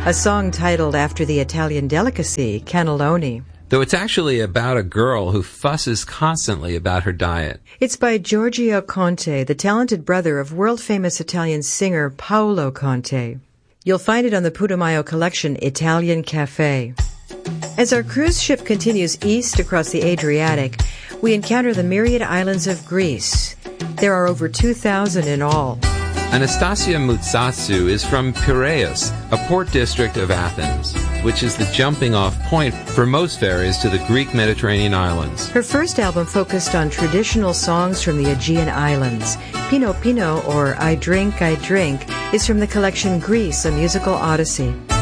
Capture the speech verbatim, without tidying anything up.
a song titled after the Italian delicacy, cannelloni. Though it's actually about a girl who fusses constantly about her diet. It's by Giorgio Conte, the talented brother of world-famous Italian singer Paolo Conte. You'll find it on the Putumayo collection Italian Cafe. As our cruise ship continues east across the Adriatic, we encounter the myriad islands of Greece. There are over two thousand in all. Anastasia Moutsatsu is from Piraeus, a port district of Athens, which is the jumping-off point for most ferries to the Greek Mediterranean islands. Her first album focused on traditional songs from the Aegean Islands. Pino Pino, or I Drink, I Drink, is from the collection Greece, a Musical Odyssey.